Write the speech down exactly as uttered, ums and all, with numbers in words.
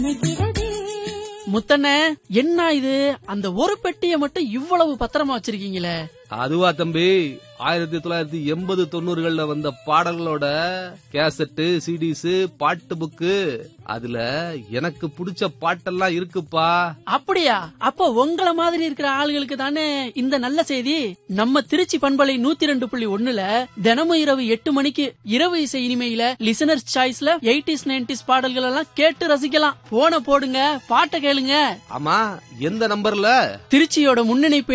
முத்தண்ணே, என்ன இது? அந்த ஒரு பெட்டியை மட்டும் இவ்வளவு பத்திரமா வச்சிருக்கீங்களே? அதுவா தம்பி, ஆயிரத்தி தொள்ளாயிரத்தி எண்பது தொண்ணூறுகள்ல வந்த பாடல்களோட கேசட்டு, சிடிஸ், பாட்டு புக்கு, அதுல எனக்கு பிடிச்ச பாட்டெல்லாம் இருக்குப்பா. அப்படியா? அப்ப உங்கள மாதிரி இருக்கிற ஆளுகளுக்கு தானே இந்த நல்ல செய்தி. நம்ம திருச்சி பண்பலை நூத்தி ரெண்டு புள்ளி ஒண்ணுல தினமும் இரவு எட்டு மணிக்கு இரவு இசை இனிமையில லிசனர்ஸ் சாய்ஸ்ல எயிட்டிஸ் நைன்டிஸ் பாடல்கள் எல்லாம் கேட்டு ரசிக்கலாம். போன போடுங்க, பாட்டை கேளுங்க. ஆமா, எந்த நம்பர்ல? திருச்சியோட முன்னணி